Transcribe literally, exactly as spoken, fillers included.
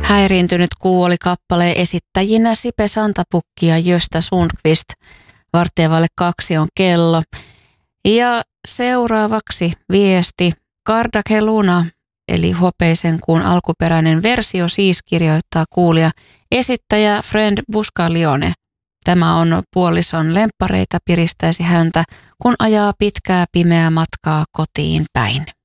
Häiriintynyt kuu oli kappaleen esittäjinä Sipe Santapukki ja Gösta Sundqvist. Varttia vaille kaksi on kello. Ja seuraavaksi viesti. Kardake Luna, eli Hopeisen kuun alkuperäinen versio siis, kirjoittaa kuulija esittäjä Friend Buscalione. Tämä on puolison lemppareita, piristäisi häntä, kun ajaa pitkää pimeää matkaa kotiin päin.